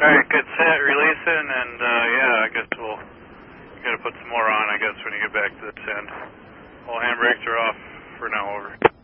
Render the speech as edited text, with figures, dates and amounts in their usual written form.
Alright, good set, releasing, and yeah, I guess we'll gotta put some more on, I guess, when you get back to this end. All handbrakes are off for now, over.